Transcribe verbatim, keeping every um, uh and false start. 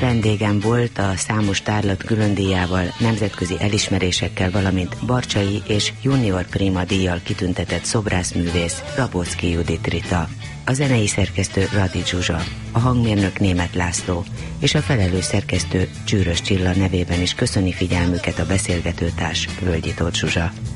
vendégem volt a számos tárlat különdíjával, nemzetközi elismerésekkel, valamint Barcsai és Junior Prima díjjal kitüntetett szobrászművész Rabocki Judit Rita, a zenei szerkesztő Radi Zsuzsa, a hangmérnök Németh László és a felelős szerkesztő Csűrös Csilla nevében is köszöni figyelmüket a beszélgetőtárs Völgyi Tóth Zsuzsa.